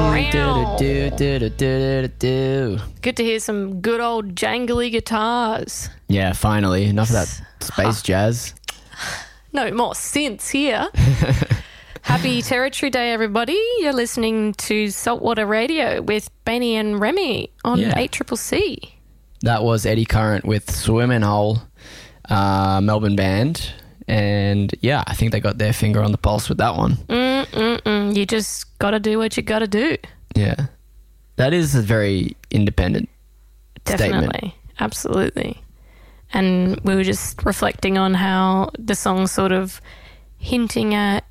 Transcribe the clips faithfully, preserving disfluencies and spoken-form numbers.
do, do, do, do, do. Good to hear some good old jangly guitars. Yeah, finally. Enough of that space jazz. No more synths here. Happy Territory Day, everybody. You're listening to Saltwater Radio with Benny and Remy on Yeah. eight C C C. That was Eddie Current with Swimming Hole, uh, Melbourne band. And yeah, I think they got their finger on the pulse with that one. Mm-mm-mm. You just got to do what you got to do. Yeah. That is a very independent Definitely. statement. Absolutely. And we were just reflecting on how the song's sort of hinting at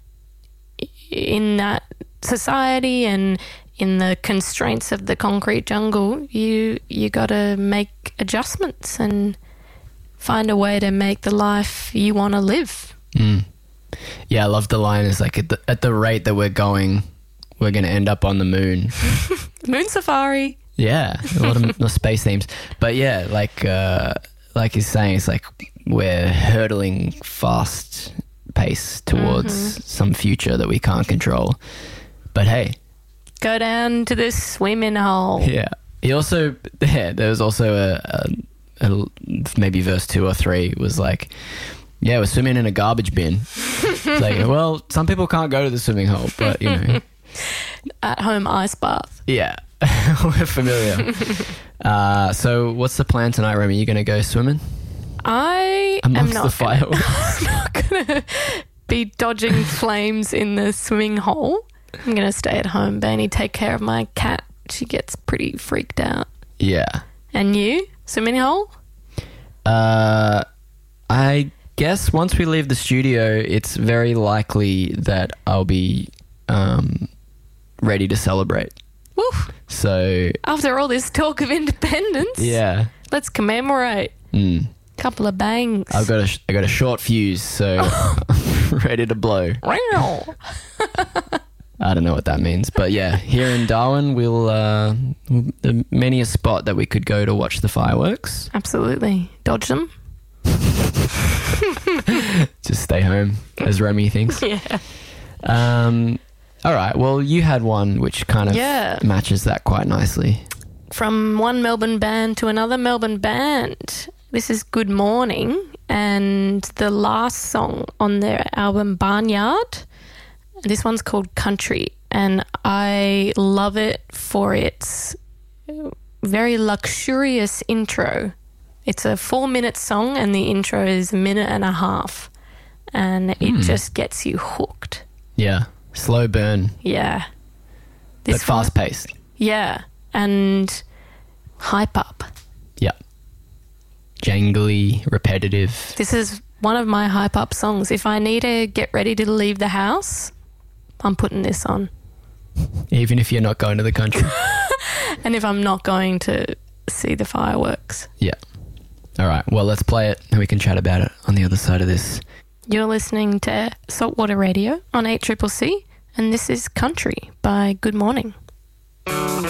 in that society and in the constraints of the concrete jungle, you you got to make adjustments and find a way to make the life you want to live. Mm. Yeah, I love the line is like at the, at the rate that we're going, we're going to end up on the moon. Moon safari. Yeah, a lot of space themes. But yeah, like uh, like he's saying, it's like we're hurtling fast pace towards Mm-hmm. some future that we can't control. But hey. Go down to this swimming hole. Yeah. He also, yeah, there was also a, a, a maybe verse two or three was like, yeah, we're swimming in a garbage bin. It's like, well, some people can't go to the swimming hole, but you know. At home ice bath. Yeah, we're familiar. uh, so what's the plan tonight, Remy? You going to go swimming? I Amongst am not the fireworks. Gonna, I'm not going to be dodging flames in the swimming hole. I'm going to stay at home, Benny, take care of my cat. She gets pretty freaked out. Yeah. And you? Swimming hole? Uh, I guess once we leave the studio, it's very likely that I'll be um, ready to celebrate. Woof. So, After all this talk of independence, yeah. let's commemorate. Mm. Couple of bangs. I've got a, sh- I got a short fuse, so I'm ready to blow. Wow. I don't know what that means, but yeah, here in Darwin, we'll uh, the many a spot that we could go to watch the fireworks. Absolutely. Dodge them. Just stay home, as Remy thinks. Yeah. Um, all right. Well, you had one which kind of Yeah. matches that quite nicely. From one Melbourne band to another Melbourne band. This is Good Morning, and the last song on their album Barnyard. This one's called Country, and I love it for its very luxurious intro. It's a four-minute song, and the intro is a minute and a half, and it Mm. just gets you hooked. Yeah, slow burn, Yeah. but This one- fast paced. Yeah, and hype up. Yeah, jangly, repetitive. This is one of my hype up songs. If I need to get ready to leave the house, I'm putting this on. Even if you're not going to the country. And if I'm not going to see the fireworks. Yeah. All right. Well, let's play it, and we can chat about it on the other side of this. You're listening to Saltwater Radio on eight C C C, and this is Country by Good Morning.